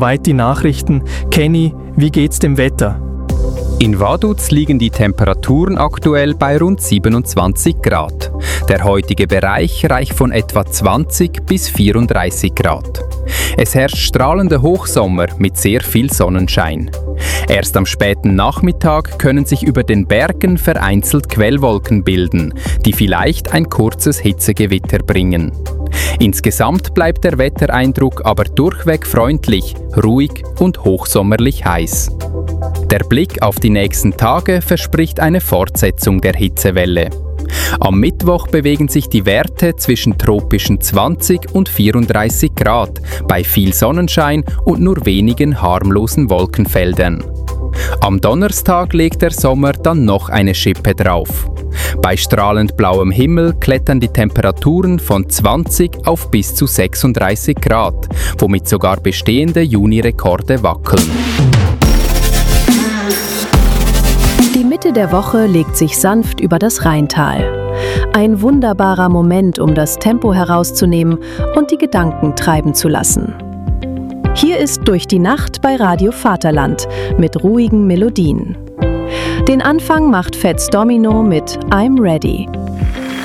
Weit die Nachrichten. Kenny, wie geht's dem Wetter? In Vaduz liegen die Temperaturen aktuell bei rund 27 Grad. Der heutige Bereich reicht von etwa 20 bis 34 Grad. Es herrscht strahlender Hochsommer mit sehr viel Sonnenschein. Erst am späten Nachmittag können sich über den Bergen vereinzelt Quellwolken bilden, die vielleicht ein kurzes Hitzegewitter bringen. Insgesamt bleibt der Wettereindruck aber durchweg freundlich, ruhig und hochsommerlich heiß. Der Blick auf die nächsten Tage verspricht eine Fortsetzung der Hitzewelle. Am Mittwoch bewegen sich die Werte zwischen tropischen 20 und 34 Grad bei viel Sonnenschein und nur wenigen harmlosen Wolkenfeldern. Am Donnerstag legt der Sommer dann noch eine Schippe drauf. Bei strahlend blauem Himmel klettern die Temperaturen von 20 auf bis zu 36 Grad, womit sogar bestehende Juni-Rekorde wackeln. Die Mitte der Woche legt sich sanft über das Rheintal. Ein wunderbarer Moment, um das Tempo herauszunehmen und die Gedanken treiben zu lassen. Hier ist Durch die Nacht bei Radio Vaterland mit ruhigen Melodien. Den Anfang macht Fats Domino mit I'm Ready.